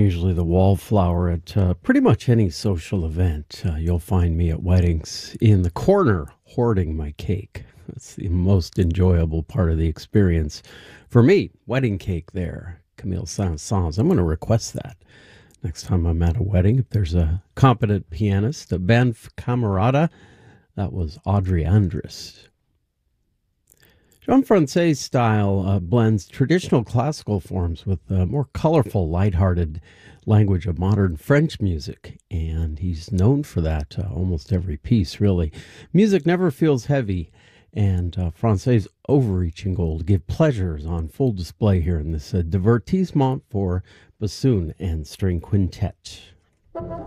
usually the wallflower at pretty much any social event. You'll find me at weddings in the corner hoarding my cake. That's the most enjoyable part of the experience. For me, wedding cake there. Camille Saint-Saëns. I'm going to request that next time I'm at a wedding. If there's a competent pianist, a Banff Camerata, that was Audrey Andrus. Jean France's style blends traditional classical forms with more colorful, lighthearted language of modern French music, and he's known for that almost every piece, really. Music never feels heavy, and France's overreaching goal to give pleasures on full display here in this divertissement for bassoon and string quintet.